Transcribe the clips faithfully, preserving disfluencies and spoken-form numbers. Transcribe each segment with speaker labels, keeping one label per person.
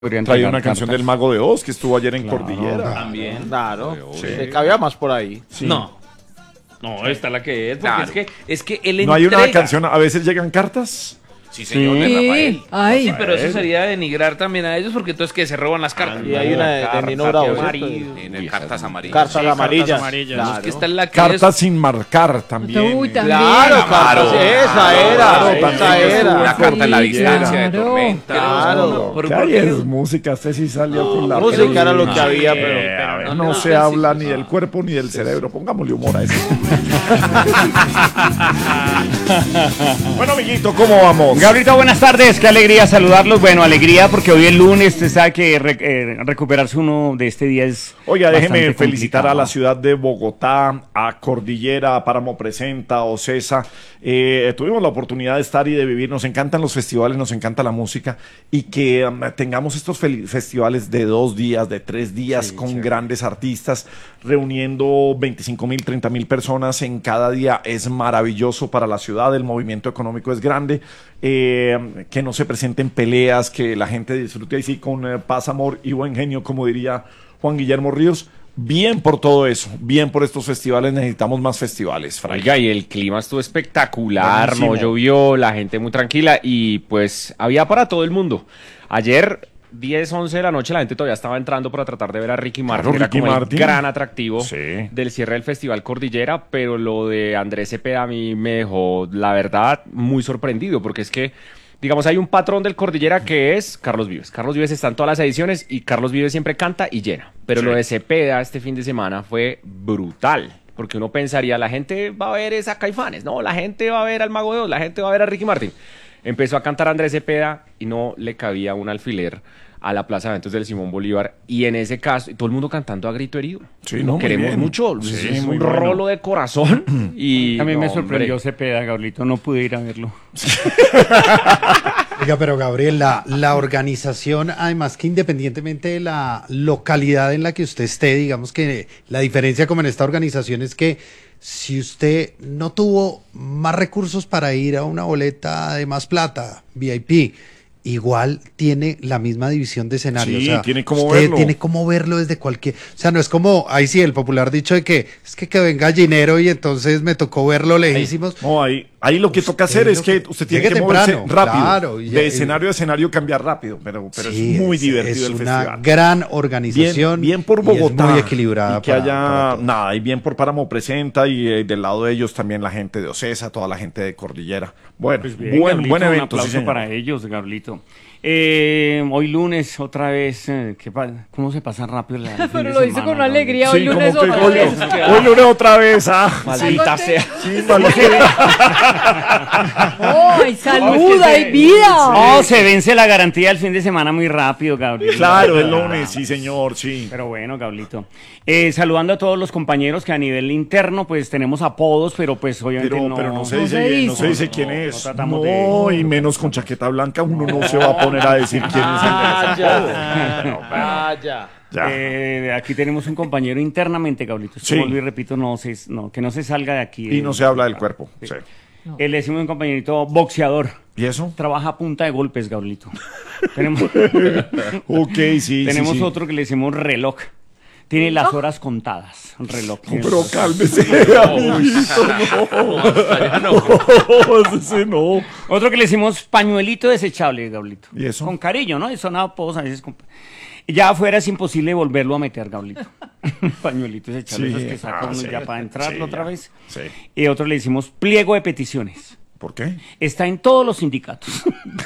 Speaker 1: Traía una canción del Mago de Oz que estuvo ayer en claro, Cordillera.
Speaker 2: También.
Speaker 3: Claro.
Speaker 2: Sí.
Speaker 3: Sí. Cabía más por ahí.
Speaker 2: Sí. No. No, esta es la que es. Porque
Speaker 1: claro.
Speaker 2: es que es que él
Speaker 1: No
Speaker 2: entrega.
Speaker 1: hay una canción, a veces llegan cartas.
Speaker 2: Sí, señor,
Speaker 4: sí.
Speaker 2: de Rafael.
Speaker 4: Ay.
Speaker 2: Sí, pero eso sería denigrar también a ellos porque entonces que se roban las cartas.
Speaker 3: Ah, y hay una de, de Nino Bravo.
Speaker 2: Tiene cartas amarillas.
Speaker 3: Cartas
Speaker 2: sí,
Speaker 3: amarillas.
Speaker 2: Cartas amarillas.
Speaker 3: Claro.
Speaker 2: Es que esta es la que
Speaker 1: Cartas
Speaker 2: es...
Speaker 1: sin marcar también.
Speaker 4: Uy, también.
Speaker 3: Claro, claro.
Speaker 2: Claro.
Speaker 3: Esa era.
Speaker 1: Claro,
Speaker 3: esa era.
Speaker 2: Una carta en la distancia de
Speaker 4: Claro.
Speaker 2: tormenta.
Speaker 3: Claro.
Speaker 2: Pero
Speaker 1: ¿Qué
Speaker 2: ¿por
Speaker 1: hay?
Speaker 2: qué
Speaker 1: Es
Speaker 2: no?
Speaker 1: música, usted sí salió con la
Speaker 3: Música era lo que
Speaker 1: Ah,
Speaker 3: había,
Speaker 1: eh,
Speaker 3: pero...
Speaker 1: a ver,
Speaker 2: pero
Speaker 1: no,
Speaker 2: no,
Speaker 1: se
Speaker 2: no,
Speaker 1: habla
Speaker 2: sí,
Speaker 1: ni
Speaker 2: sí.
Speaker 1: del cuerpo ni del cerebro. Pongámosle humor a eso. Bueno, amiguito, ¿cómo vamos?
Speaker 5: Gabrielito, buenas tardes, qué alegría saludarlos. Bueno, alegría porque hoy es lunes, usted sabe que re- eh, recuperarse uno de este día es
Speaker 1: Oiga, déjeme
Speaker 5: bastante
Speaker 1: felicitar
Speaker 5: complicado.
Speaker 1: a la ciudad de Bogotá, a Cordillera, a Páramo Presenta, a Ocesa. Eh, tuvimos la oportunidad de estar y de vivir. Nos encantan los festivales, nos encanta la música y que um, tengamos estos fel- festivales de dos días, de tres días
Speaker 5: Sí,
Speaker 1: con
Speaker 5: chévere.
Speaker 1: grandes artistas, reuniendo veinticinco mil, treinta mil personas en cada día. Es maravilloso para la ciudad, el movimiento económico es grande. Eh, que no se presenten peleas, que la gente disfrute así con eh, paz, amor y buen genio, como diría Juan Guillermo Ríos. Bien por todo eso, bien por estos festivales, necesitamos más festivales, Fray.
Speaker 6: Oiga, y el clima estuvo espectacular,
Speaker 1: Buenísimo.
Speaker 6: no llovió, la gente muy tranquila y pues había para todo el mundo. Ayer, diez, once de la noche, la gente todavía estaba entrando para tratar de ver a Ricky Martin,
Speaker 1: Claro,
Speaker 6: era
Speaker 1: Ricky
Speaker 6: como
Speaker 1: Martin.
Speaker 6: el gran atractivo
Speaker 1: Sí.
Speaker 6: del cierre del Festival Cordillera, pero lo de Andrés Cepeda a mí me dejó, la verdad, muy sorprendido, porque es que digamos, hay un patrón del Cordillera que es Carlos Vives. Carlos Vives está en todas las ediciones y Carlos Vives siempre canta y llena. Pero
Speaker 1: Sí.
Speaker 6: lo de Cepeda este fin de semana fue brutal. Porque uno pensaría, la gente va a ver es a Caifanes. No, la gente va a ver al Mago de Oz, la gente va a ver a Ricky Martin. Empezó a cantar Andrés Cepeda y no le cabía un alfiler a la Plaza de Eventos del Simón Bolívar. Y en ese caso, todo el mundo cantando a grito herido.
Speaker 1: Sí, no, muy
Speaker 6: Queremos
Speaker 1: bien.
Speaker 6: mucho.
Speaker 1: Sí,
Speaker 6: es
Speaker 1: muy
Speaker 6: un
Speaker 1: bueno.
Speaker 6: rolo de corazón. Y,
Speaker 5: A mí me
Speaker 6: no,
Speaker 5: sorprendió
Speaker 6: hombre.
Speaker 5: Cepeda, Gabrielito, no pude ir a verlo.
Speaker 7: Oiga, pero Gabriel, la, la organización, además que independientemente de la localidad en la que usted esté, digamos que la diferencia como en esta organización es que si usted no tuvo más recursos para ir a una boleta de más plata, V I P, igual tiene la misma división de escenario.
Speaker 1: Sí,
Speaker 7: o sea,
Speaker 1: tiene cómo
Speaker 7: usted
Speaker 1: verlo.
Speaker 7: tiene cómo verlo desde cualquier... O sea, no es como, ahí sí, el popular dicho de que es que quedó en Gallinero y entonces me tocó verlo lejísimos.
Speaker 1: No, ahí, ahí lo que toca hacer
Speaker 7: lo
Speaker 1: es que
Speaker 7: que-
Speaker 1: usted tiene
Speaker 7: llegue
Speaker 1: que moverse
Speaker 7: temprano,
Speaker 1: rápido.
Speaker 7: claro, y-
Speaker 1: de
Speaker 7: y-
Speaker 1: escenario a escenario cambiar rápido, pero, pero
Speaker 7: Sí,
Speaker 1: es muy
Speaker 7: es-
Speaker 1: divertido
Speaker 7: es
Speaker 1: el
Speaker 7: una
Speaker 1: festival.
Speaker 7: gran organización.
Speaker 1: Bien, bien por
Speaker 7: y es
Speaker 1: Bogotá.
Speaker 7: muy equilibrada.
Speaker 1: Y que
Speaker 7: para-
Speaker 1: haya,
Speaker 7: para todo.
Speaker 1: nada, y bien por Páramo Presenta y eh, del lado de ellos también la gente de Ocesa, toda la gente de Cordillera. Bueno,
Speaker 5: Pues bien,
Speaker 1: buen,
Speaker 5: Gabrielito,
Speaker 1: buen
Speaker 5: un
Speaker 1: evento,
Speaker 5: aplauso
Speaker 1: sí, señor.
Speaker 5: para ellos, Gabrielito. Eh, hoy lunes, otra vez, eh, ¿qué pa- ¿cómo se pasa rápido la, el fin
Speaker 4: Pero
Speaker 5: de
Speaker 4: lo hizo
Speaker 5: semana,
Speaker 4: con una
Speaker 5: Gabrielito?
Speaker 4: alegría.
Speaker 1: Sí,
Speaker 4: Hoy lunes
Speaker 1: como que
Speaker 4: otra
Speaker 1: hoy,
Speaker 4: vez.
Speaker 1: hoy lunes otra vez, ah.
Speaker 6: Maldita
Speaker 4: Sí,
Speaker 6: sea.
Speaker 1: Sí, maldita.
Speaker 4: ¡Ay, salud! ¡Hay vida!
Speaker 5: No, se vence la garantía del fin de semana muy rápido, Gabriel.
Speaker 1: Claro, el lunes, sí, señor, sí.
Speaker 5: Pero bueno, Gablito. Eh, saludando a todos los compañeros que a nivel interno, pues tenemos apodos, pero pues obviamente
Speaker 1: Pero,
Speaker 5: no.
Speaker 1: pero no se
Speaker 4: No
Speaker 1: dice,
Speaker 4: se
Speaker 1: no
Speaker 4: dice.
Speaker 1: se dice quién
Speaker 5: No,
Speaker 1: es.
Speaker 5: no tratamos
Speaker 1: No,
Speaker 5: de-
Speaker 1: y menos con chaqueta blanca, uno no se va a poner a decir quién es el de los apodos.
Speaker 3: Vaya. Vaya.
Speaker 1: Ya.
Speaker 5: Eh, aquí tenemos un compañero internamente, Gablito.
Speaker 1: Sí.
Speaker 5: Vuelvo y repito, no, se, no, que no se salga de aquí.
Speaker 1: Y no se habla del cuerpo. Sí.
Speaker 5: Eh, le decimos un compañerito boxeador.
Speaker 1: ¿Y eso?
Speaker 5: Trabaja a punta de golpes, Gablito. tenemos
Speaker 1: Ok, sí.
Speaker 5: tenemos
Speaker 1: sí, sí.
Speaker 5: otro que le decimos reloj. Tiene las horas contadas. Reloj.
Speaker 1: No, pero cálmese. amiguito, no. No, ese no.
Speaker 5: Otro que le decimos pañuelito desechable, Gablito.
Speaker 1: ¿Y eso?
Speaker 5: Con cariño, ¿no? Eso nada, todos a veces. Con... Ya afuera es imposible volverlo a meter, Gablito. Pañuelito desechable,
Speaker 1: Sí,
Speaker 5: esos que saca
Speaker 1: ah,
Speaker 5: uno
Speaker 1: sí,
Speaker 5: ya para entrarlo
Speaker 1: sí,
Speaker 5: otra
Speaker 1: ya,
Speaker 5: vez.
Speaker 1: sí.
Speaker 5: Y otro le decimos pliego de peticiones.
Speaker 1: ¿Por qué?
Speaker 5: Está en todos los sindicatos.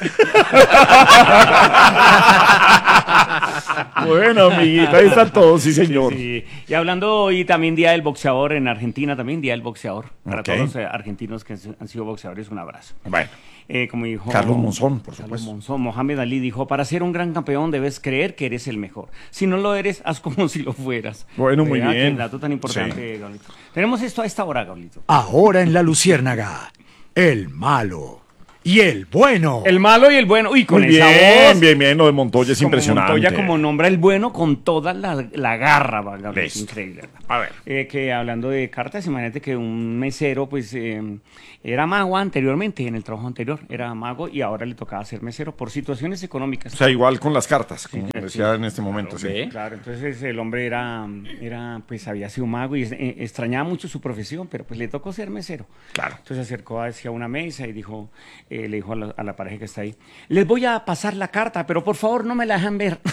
Speaker 1: Bueno, amiguita, ahí están todos, sí, señor.
Speaker 5: Sí. Y hablando hoy también Día del Boxeador en Argentina, también Día del Boxeador. Para
Speaker 1: Ok.
Speaker 5: todos los eh, argentinos que han sido boxeadores, un abrazo.
Speaker 1: Bueno,
Speaker 5: Eh, como dijo
Speaker 1: Carlos Monzón, por
Speaker 5: Carlos
Speaker 1: supuesto.
Speaker 5: Monzón, Mohamed Ali dijo, para ser un gran campeón debes creer que eres el mejor. Si no lo eres, haz como si lo fueras.
Speaker 1: Bueno, muy
Speaker 5: Vea,
Speaker 1: bien.
Speaker 5: qué dato tan importante,
Speaker 1: Sí.
Speaker 5: Gablito. Tenemos esto a esta hora, Gablito.
Speaker 8: Ahora en la Luciérnaga, el malo. y el bueno.
Speaker 5: El malo y el bueno. Uy, con
Speaker 1: Muy
Speaker 5: esa
Speaker 1: bien,
Speaker 5: voz.
Speaker 1: bien, bien, lo de Montoya es
Speaker 5: Como
Speaker 1: impresionante.
Speaker 5: Montoya como nombra el bueno con toda la, la garra, Gabriel, es
Speaker 1: Listo.
Speaker 5: increíble.
Speaker 1: A ver.
Speaker 5: Eh, que hablando de cartas, imagínate que un mesero, pues, eh, era mago anteriormente, en el trabajo anterior, era mago y ahora le tocaba ser mesero por situaciones económicas.
Speaker 1: O sea, igual con las cartas, como
Speaker 5: Sí,
Speaker 1: decía
Speaker 5: sí.
Speaker 1: en este momento. Sí.
Speaker 6: ve.
Speaker 5: Claro, entonces el hombre era, era, pues había sido mago y eh, extrañaba mucho su profesión, pero pues le tocó ser mesero.
Speaker 1: Claro.
Speaker 5: Entonces se acercó hacia una mesa y dijo, eh, le dijo a la, a la pareja que está ahí, les voy a pasar la carta, pero por favor no me la dejan ver.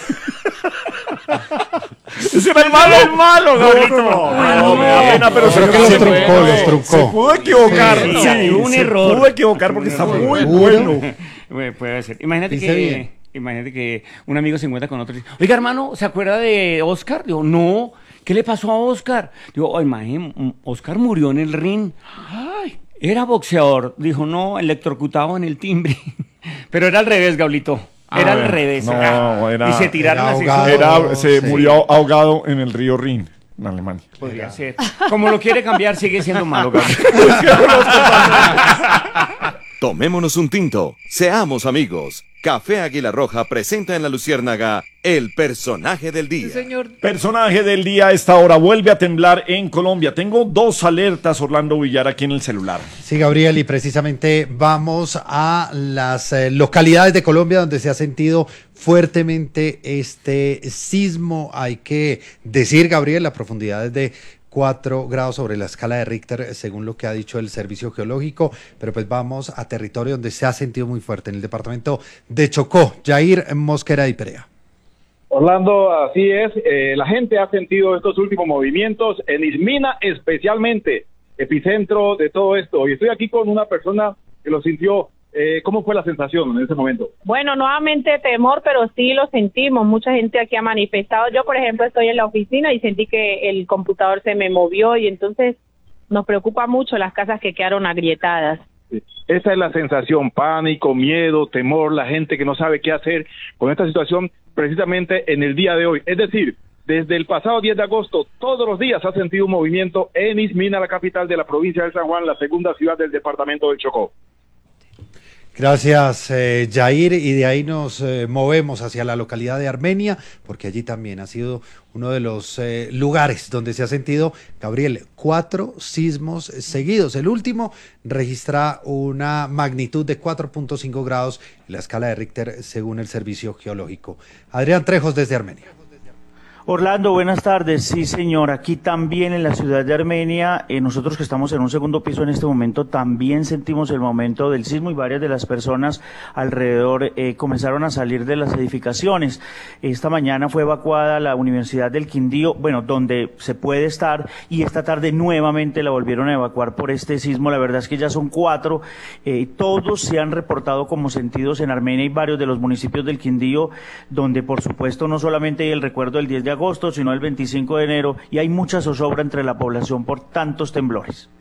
Speaker 1: Ese era el malo.
Speaker 5: el malo,
Speaker 1: No,
Speaker 5: Gabrielito.
Speaker 1: no,
Speaker 5: Ay,
Speaker 1: no,
Speaker 5: no.
Speaker 1: me da pena, pero se,
Speaker 7: Creo que los
Speaker 1: se-
Speaker 7: truncó, los truncó.
Speaker 1: se pudo equivocar.
Speaker 5: Sí,
Speaker 1: Sí,
Speaker 5: sí, un
Speaker 1: se
Speaker 5: error.
Speaker 1: pudo equivocar porque está
Speaker 5: Un
Speaker 1: muy
Speaker 7: error.
Speaker 1: bueno.
Speaker 5: Bueno, puede ser. Imagínate
Speaker 7: Dice
Speaker 5: que,
Speaker 7: bien.
Speaker 5: imagínate que un amigo se encuentra con otro y dice, oiga, hermano, ¿se acuerda de Oscar? Digo, no. ¿Qué le pasó a Oscar? Digo, oh, imagínate, Oscar murió en el ring. Ay, era boxeador. Dijo, no, electrocutado en el timbre. Pero era al revés, Gablito. Era
Speaker 1: Ah,
Speaker 5: al revés.
Speaker 1: no,
Speaker 5: Ah,
Speaker 1: era-
Speaker 5: y se tiraron
Speaker 7: era
Speaker 5: así.
Speaker 7: ahogado.
Speaker 1: Era, se
Speaker 7: Sí.
Speaker 1: murió ahogado en el río Rin, en Alemania.
Speaker 5: Podría ser. Como lo quiere cambiar, sigue siendo malo, Gabriel.
Speaker 9: Tomémonos un tinto, seamos amigos. Café Águila Roja presenta en La Luciérnaga el personaje del día.
Speaker 1: Personaje del día a esta hora vuelve a temblar en Colombia. Tengo dos alertas, Orlando Villar, aquí en el celular.
Speaker 7: Sí, Gabriel, y precisamente vamos a las eh, localidades de Colombia donde se ha sentido fuertemente este sismo. Hay que decir, Gabriel, la profundidad es de cuatro grados sobre la escala de Richter, según lo que ha dicho el Servicio Geológico, pero pues vamos a territorio donde se ha sentido muy fuerte, en el departamento de Chocó. Jair Mosquera y Perea.
Speaker 10: Orlando, así es, eh, la gente ha sentido estos últimos movimientos en Ismina especialmente, epicentro de todo esto, y estoy aquí con una persona que lo sintió. Eh, ¿Cómo fue la sensación en ese momento?
Speaker 11: Bueno, nuevamente temor, pero sí lo sentimos. Mucha gente aquí ha manifestado. Yo, por ejemplo, estoy en la oficina y sentí que el computador se me movió y entonces nos preocupa mucho las casas que quedaron agrietadas.
Speaker 10: Sí. Esa es la sensación, pánico, miedo, temor, la gente que no sabe qué hacer con esta situación precisamente en el día de hoy. Es decir, desde el pasado diez de agosto, todos los días ha sentido un movimiento en Ismina, la capital de la provincia de San Juan, la segunda ciudad del departamento del Chocó.
Speaker 7: Gracias, eh, Jair, y de ahí nos eh, movemos hacia la localidad de Armenia, porque allí también ha sido uno de los eh, lugares donde se ha sentido, Gabriel, cuatro sismos seguidos. El último registra una magnitud de cuatro punto cinco grados en la escala de Richter, según el Servicio Geológico. Adrián Trejos desde Armenia.
Speaker 12: Orlando, buenas tardes. Sí, señor. Aquí también en la ciudad de Armenia, eh, nosotros que estamos en un segundo piso en este momento, también sentimos el momento del sismo y varias de las personas alrededor eh, comenzaron a salir de las edificaciones. Esta mañana fue evacuada la Universidad del Quindío, bueno, donde se puede estar, y esta tarde nuevamente la volvieron a evacuar por este sismo. La verdad es que ya son cuatro. Eh, todos se han reportado como sentidos en Armenia y varios de los municipios del Quindío, donde por supuesto no solamente hay el recuerdo del diez de agosto, sino el veinticinco de enero, y hay mucha zozobra entre la población por tantos temblores.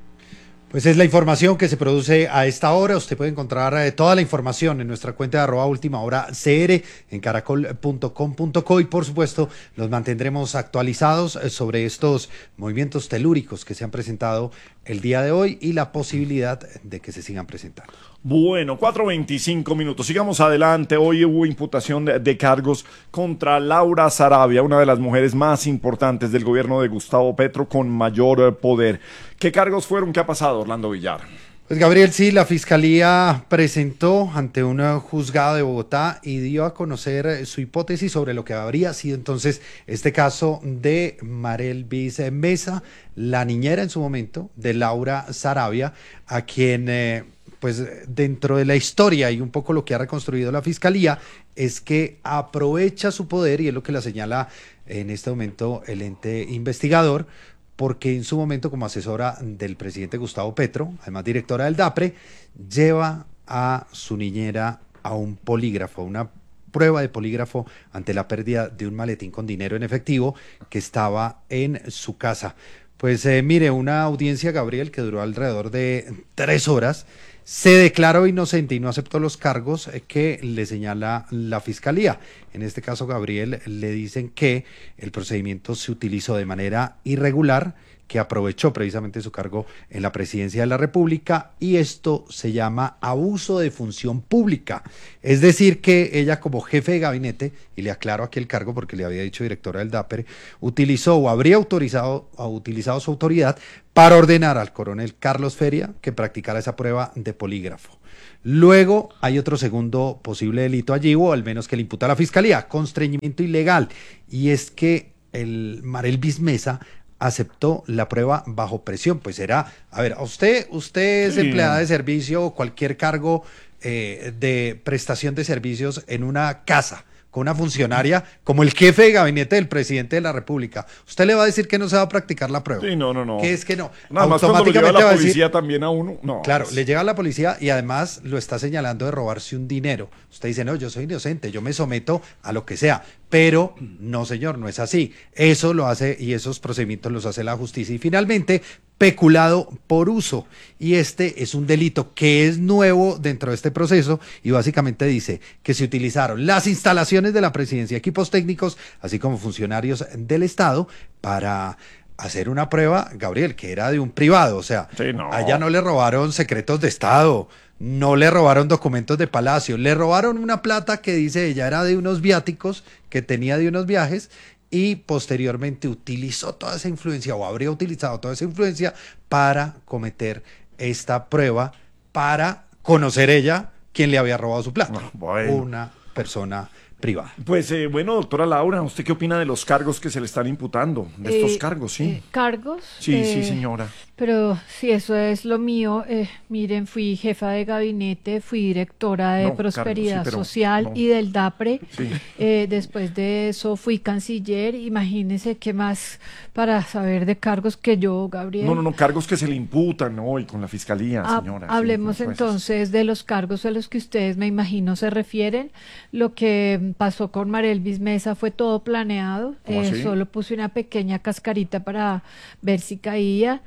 Speaker 7: Pues es la información que se produce a esta hora. Usted puede encontrar eh, toda la información en nuestra cuenta de arroba última hora cr en caracol punto com punto co y por supuesto los mantendremos actualizados eh, sobre estos movimientos telúricos que se han presentado el día de hoy y la posibilidad de que se sigan presentando.
Speaker 1: Bueno, cuatro veinticinco minutos. Sigamos adelante. Hoy hubo imputación de, de cargos contra Laura Sarabia, una de las mujeres más importantes del gobierno de Gustavo Petro con mayor eh, poder. ¿Qué cargos fueron? ¿Qué ha pasado, Orlando Villar?
Speaker 7: Pues Gabriel, sí, la Fiscalía presentó ante un juzgado de Bogotá y dio a conocer su hipótesis sobre lo que habría sido entonces este caso de Marelvis Mesa, la niñera en su momento de Laura Sarabia, a quien... Eh, pues dentro de la historia y un poco lo que ha reconstruido la Fiscalía es que aprovecha su poder, y es lo que la señala en este momento el ente investigador, porque en su momento como asesora del presidente Gustavo Petro, además directora del DAPRE, lleva a su niñera a un polígrafo, una prueba de polígrafo ante la pérdida de un maletín con dinero en efectivo que estaba en su casa. Pues eh, mire, una audiencia, Gabriel, que duró alrededor de tres horas, se declaró inocente y no aceptó los cargos eh, que le señala la Fiscalía. En este caso, Gabriel, le dicen que el procedimiento se utilizó de manera irregular, que aprovechó precisamente su cargo en la presidencia de la República, y esto se llama abuso de función pública. Es decir, que ella como jefe de gabinete, y le aclaro aquí el cargo porque le había dicho directora del DAPRE, utilizó o habría autorizado, o utilizado su autoridad para ordenar al coronel Carlos Feria que practicara esa prueba de polígrafo. Luego hay otro segundo posible delito allí, o al menos que le imputa a la fiscalía, constreñimiento ilegal, y es que el Marelvis Mesa aceptó la prueba bajo presión. Pues era, a ver, usted, usted es
Speaker 1: Sí.
Speaker 7: empleada de servicio o cualquier cargo eh, de prestación de servicios en una casa con una funcionaria como el jefe de gabinete del presidente de la República. Usted le va a decir que no se va a practicar la prueba.
Speaker 1: Sí, no, no, no.
Speaker 7: ¿Qué es que no?
Speaker 1: Nada más cuando lo lleva
Speaker 7: Automáticamente
Speaker 1: la
Speaker 7: va a decir-
Speaker 1: policía también a uno. No.
Speaker 7: Claro, le llega a la policía y además lo está señalando de robarse un dinero. Usted dice, no, yo soy inocente, yo me someto a lo que sea. Pero no, señor, no es así. Eso lo hace, y esos procedimientos los hace la justicia. Y finalmente, peculado por uso. Y este es un delito que es nuevo dentro de este proceso, y básicamente dice que se utilizaron las instalaciones de la presidencia, equipos técnicos, así como funcionarios del Estado, para hacer una prueba, Gabriel, que era de un privado. O sea,
Speaker 1: Sí, no.
Speaker 7: allá no le robaron secretos de Estado, no le robaron documentos de Palacio, le robaron una plata que dice ella era de unos viáticos que tenía de unos viajes, y posteriormente utilizó toda esa influencia, o habría utilizado toda esa influencia para cometer esta prueba, para conocer ella quién le había robado su plata.
Speaker 1: Ah, bueno.
Speaker 7: Una persona privada.
Speaker 1: Pues eh, bueno, doctora Laura, ¿usted qué opina de los cargos que se le están imputando? De estos
Speaker 4: Eh,
Speaker 1: cargos, sí.
Speaker 4: eh, ¿Cargos?
Speaker 1: sí, sí,
Speaker 4: Eh,
Speaker 1: señora.
Speaker 4: Pero si eso es lo mío, eh, miren, fui jefa de gabinete, fui directora de
Speaker 1: No,
Speaker 4: Prosperidad
Speaker 1: Carlos, sí, pero
Speaker 4: Social
Speaker 1: no.
Speaker 4: y del DAPRE.
Speaker 1: Sí.
Speaker 4: Eh, después de eso fui canciller. Imagínense qué más para saber de cargos que yo, Gabriel.
Speaker 1: No, no, no, cargos que se le imputan hoy con la fiscalía,
Speaker 4: Ha-
Speaker 1: señora. sí,
Speaker 4: hablemos
Speaker 1: pues,
Speaker 4: entonces de los cargos a los que ustedes, me imagino, se refieren. Lo que pasó con Marelvis Mesa fue todo planeado.
Speaker 1: ¿Cómo
Speaker 4: Eh,
Speaker 1: así?
Speaker 4: solo puse una pequeña cascarita para ver si caía,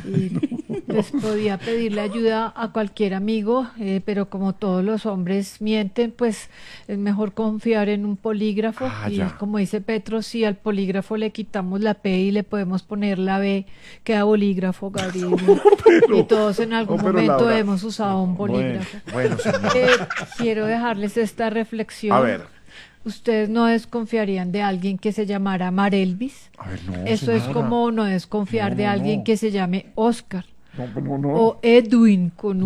Speaker 4: y pues podía pedirle ayuda a cualquier amigo, eh, pero como todos los hombres mienten, pues es mejor confiar en un polígrafo.
Speaker 1: Ah,
Speaker 4: y
Speaker 1: ya.
Speaker 4: como dice Petro, si al polígrafo le quitamos la P y le podemos poner la B, queda bolígrafo, Gabriel. Y todos en algún
Speaker 1: no, pero
Speaker 4: momento
Speaker 1: Laura-
Speaker 4: hemos usado un bolígrafo.
Speaker 1: Bueno, bueno, señora.
Speaker 4: Eh, quiero dejarles esta reflexión.
Speaker 1: A ver.
Speaker 4: ¿Ustedes no desconfiarían de alguien que se llamara Marelvis?
Speaker 1: A ver, no,
Speaker 4: Eso es
Speaker 1: señora.
Speaker 4: como no desconfiar
Speaker 1: No,
Speaker 4: de
Speaker 1: no,
Speaker 4: alguien
Speaker 1: no.
Speaker 4: que se llame Oscar
Speaker 1: No, no, no.
Speaker 4: o Edwin con un,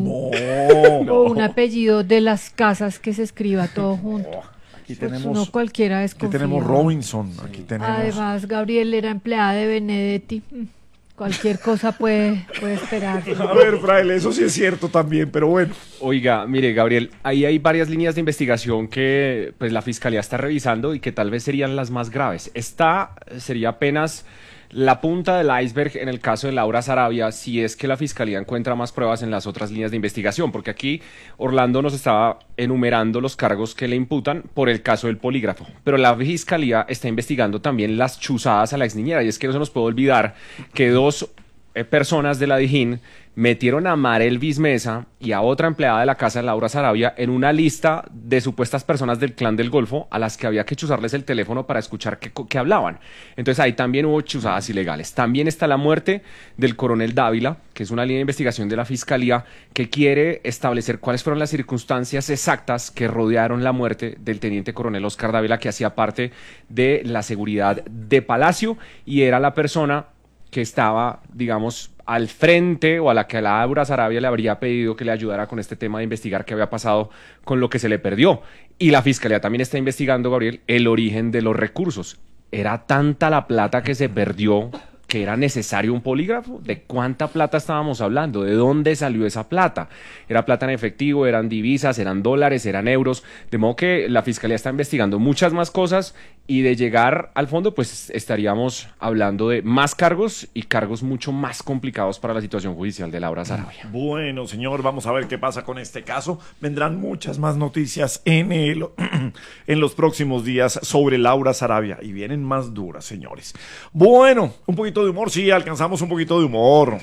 Speaker 1: No.
Speaker 4: o un apellido de las casas que se escriba todo junto.
Speaker 1: Aquí
Speaker 4: Pues
Speaker 1: tenemos,
Speaker 4: uno cualquiera
Speaker 1: aquí
Speaker 4: desconfía.
Speaker 1: tenemos Robinson, aquí tenemos...
Speaker 4: Además, Gabriel era empleada de Benedetti. Mm, Cualquier cosa puede, puede esperar.
Speaker 1: A ver, Fraile, eso sí es cierto también, pero bueno.
Speaker 6: Oiga, mire, Gabriel, ahí hay varias líneas de investigación que pues la fiscalía está revisando y que tal vez serían las más graves. Esta sería apenas la punta del iceberg en el caso de Laura Sarabia, si es que la fiscalía encuentra más pruebas en las otras líneas de investigación, porque aquí Orlando nos estaba enumerando los cargos que le imputan por el caso del polígrafo, pero la fiscalía está investigando también las chuzadas a la exniñera, y es que no se nos puede olvidar que dos eh, personas de la Dijín metieron a Marelvis Mesa y a otra empleada de la casa de Laura Sarabia en una lista de supuestas personas del clan del Golfo a las que había que chuzarles el teléfono para escuchar qué, qué hablaban. Entonces ahí también hubo chuzadas ilegales. También está la muerte del coronel Dávila, que es una línea de investigación de la Fiscalía que quiere establecer cuáles fueron las circunstancias exactas que rodearon la muerte del teniente coronel Oscar Dávila, que hacía parte de la seguridad de Palacio y era la persona que estaba, digamos, al frente, o a la que a Laura Sarabia le habría pedido que le ayudara con este tema de investigar qué había pasado con lo que se le perdió. Y la Fiscalía también está investigando, Gabriel, el origen de los recursos. ¿Era tanta la plata que se perdió que era necesario un polígrafo? ¿De cuánta plata estábamos hablando? ¿De dónde salió esa plata? ¿Era plata en efectivo? ¿Eran divisas? ¿Eran dólares? ¿Eran euros? De modo que la Fiscalía está investigando muchas más cosas, y de llegar al fondo, pues estaríamos hablando de más cargos y cargos mucho más complicados para la situación judicial de Laura Sarabia.
Speaker 1: Bueno, señor, vamos a ver qué pasa con este caso. Vendrán muchas más noticias en, el, en los próximos días sobre Laura Sarabia, y vienen más duras, señores. Bueno, un poquito de humor, sí, alcanzamos un poquito de humor.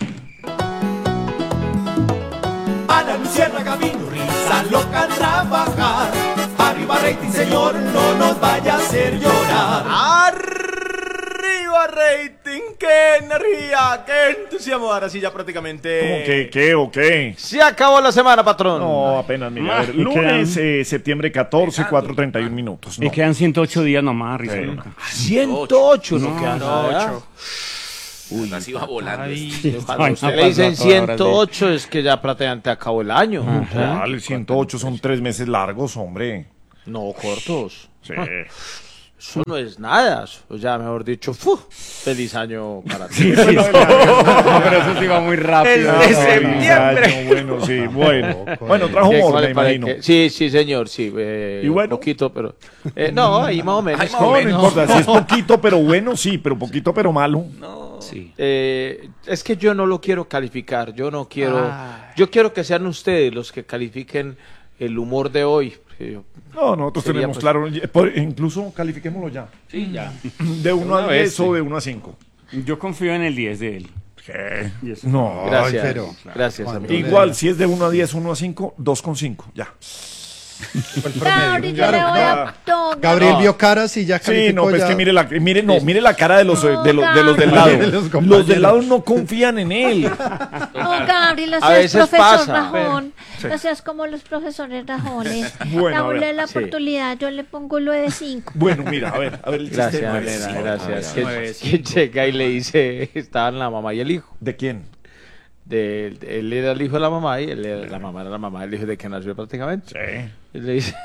Speaker 8: A la luciérnaga vino risa loca a trabajar. Arriba rating, señor, no nos vaya a hacer llorar.
Speaker 13: Arriba rating, qué energía, qué entusiasmo. Ahora sí ya prácticamente...
Speaker 1: ¿Cómo que qué o qué?
Speaker 3: Se acabó la semana, patrón.
Speaker 1: No, apenas, mira, a ver,
Speaker 5: Ah, y
Speaker 1: lunes,
Speaker 5: quedan-
Speaker 1: eh, septiembre catorce, cuatro treinta y uno minutos.
Speaker 5: Y
Speaker 1: No.
Speaker 5: quedan ciento ocho días nomás, risa
Speaker 1: Sí.
Speaker 5: loca.
Speaker 3: ciento ocho, no,
Speaker 5: No,
Speaker 3: queda
Speaker 2: ciento
Speaker 3: nada.
Speaker 2: ocho. Uy, así va volando.
Speaker 3: Cuando usted le dicen ciento ocho es que ya prácticamente acabó el año.
Speaker 1: Vale, ciento ocho son tres meses largos, hombre.
Speaker 3: No, cortos.
Speaker 1: Sí.
Speaker 3: Eso no es nada. O sea, mejor dicho, ¡fu! Feliz año para ti.
Speaker 5: Sí, sí, sí. Pero eso sí va muy rápido.
Speaker 3: El de septiembre.
Speaker 1: Bueno, sí, bueno. Bueno, trajo
Speaker 3: ¿Qué,
Speaker 1: humor,
Speaker 3: cuál
Speaker 1: me
Speaker 3: le parece
Speaker 1: imagino.
Speaker 3: que- Sí, sí, señor, sí. eh,
Speaker 1: ¿Y bueno?
Speaker 3: Un poquito, pero... eh, no, ahí más o menos.
Speaker 1: No, no importa, si es poquito pero bueno, sí, pero poquito pero malo.
Speaker 5: Sí.
Speaker 3: Eh, es que yo no lo quiero calificar, yo no quiero...
Speaker 2: Ay.
Speaker 3: Yo quiero que sean ustedes los que califiquen el humor de hoy. porque yo-
Speaker 1: No, nosotros
Speaker 3: Sería,
Speaker 1: tenemos
Speaker 3: pues-
Speaker 1: claro, por- incluso califiquémoslo ya.
Speaker 5: Sí, ya.
Speaker 1: De uno
Speaker 6: Una
Speaker 1: a
Speaker 6: vez,
Speaker 1: diez o
Speaker 6: sí.
Speaker 1: de uno a cinco.
Speaker 5: Yo confío en el diez de él.
Speaker 1: ¿Qué?
Speaker 5: Y eso-
Speaker 1: No.
Speaker 3: Gracias,
Speaker 7: Ay, pero-
Speaker 3: gracias,
Speaker 7: Cuando
Speaker 3: amigo.
Speaker 1: Igual, si es de uno a diez, uno a cinco, dos con cinco, ya.
Speaker 7: Fue el
Speaker 4: Gabriel,
Speaker 7: promedio.
Speaker 4: yo le voy
Speaker 1: Claro.
Speaker 4: a... No,
Speaker 7: Gabriel
Speaker 3: No.
Speaker 7: vio caras y ya
Speaker 1: Sí,
Speaker 7: calificó.
Speaker 1: no, pues
Speaker 7: ya.
Speaker 1: que mire la, mire, no, mire la cara de los,
Speaker 4: No,
Speaker 1: de los, de los del
Speaker 7: De
Speaker 1: lado.
Speaker 7: los
Speaker 1: Los,
Speaker 7: compañeros.
Speaker 1: del lado no confían en él.
Speaker 4: No, Gabriel, no
Speaker 3: A
Speaker 4: seas
Speaker 3: veces
Speaker 4: profesor
Speaker 3: pasa.
Speaker 4: Rajón.
Speaker 1: Sí.
Speaker 4: No seas como los profesores Rajones.
Speaker 1: Bueno, a
Speaker 4: Dámosle
Speaker 1: ver,
Speaker 4: la
Speaker 3: sí.
Speaker 4: oportunidad, yo le pongo lo de cinco.
Speaker 1: Bueno, mira, a ver, a ver el chiste.
Speaker 3: Gracias,
Speaker 1: nueve,
Speaker 3: Elena,
Speaker 1: sí.
Speaker 3: gracias.
Speaker 1: A
Speaker 3: Que,
Speaker 1: ver,
Speaker 3: que llega y le dice, estaban la mamá y el hijo.
Speaker 1: ¿de quién?
Speaker 3: De, de- él era el hijo de la mamá y él era, la mamá era la mamá, el hijo de que nació prácticamente.
Speaker 1: Sí.
Speaker 3: Y le dice,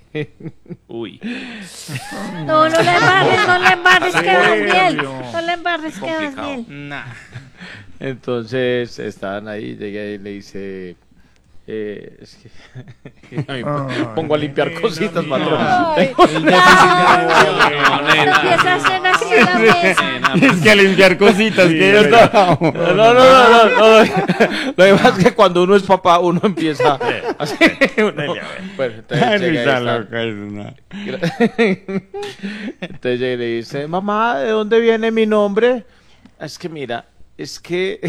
Speaker 2: Uy.
Speaker 4: No, no le embarres, no le embarres, que vas bien.
Speaker 1: Serio.
Speaker 4: No le embarres, que vas
Speaker 2: Complicado.
Speaker 4: bien.
Speaker 2: Nah.
Speaker 3: entonces estaban ahí, llega y le dice, eh, es que Ay,
Speaker 1: Ay,
Speaker 3: pongo a limpiar
Speaker 1: nena,
Speaker 3: cositas,
Speaker 1: mira.
Speaker 3: patrón.
Speaker 4: Ay,
Speaker 2: El déficit de atención,
Speaker 4: no
Speaker 2: nena.
Speaker 4: empieza a hacer así la mesa.
Speaker 2: Nena,
Speaker 5: Es que a limpiar cositas,
Speaker 1: Sí,
Speaker 5: que
Speaker 1: ya,
Speaker 5: yo
Speaker 1: ya.
Speaker 5: estaba-
Speaker 3: No, no, no, no, no, no. Lo que pasa es que cuando uno es papá, uno empieza así. uno- Bueno, entonces
Speaker 5: Ay,
Speaker 3: llega y
Speaker 5: risa
Speaker 3: está-
Speaker 5: loca, es una-
Speaker 3: Entonces llega y le dice, mamá, ¿de dónde viene mi nombre? Es que mira, es que...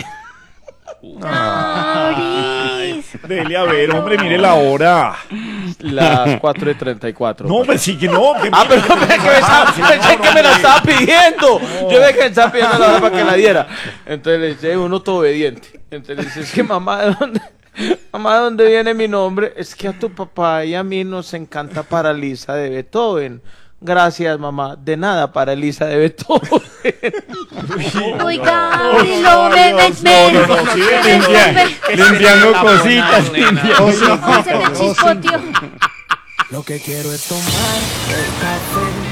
Speaker 4: Maurice.
Speaker 1: Dele a ver, hombre, mire la hora.
Speaker 3: Las cuatro y treinta y cuatro.
Speaker 1: No, pues sí que no. Que
Speaker 3: Ah, pero pensé que me, estaba- pensé que me la estaba pidiendo. Yo ve que me estaba pidiendo la hora para que la diera. Entonces le dice, uno todo obediente. Entonces le dice, es que mamá, ¿de dónde, mamá, ¿de dónde viene mi nombre? Es que a tu papá y a mí nos encanta Paralisa de Beethoven. Gracias, mamá. De nada, Paralisa de Beethoven.
Speaker 4: Uy, Gabriel, no me me me.
Speaker 1: no, no, sí,
Speaker 4: me-
Speaker 5: limpia-
Speaker 4: me-
Speaker 5: limpiando cositas,
Speaker 2: nena.
Speaker 5: limpiando-
Speaker 4: Ay, se me chispoteó.
Speaker 8: Lo que quiero es tomar el café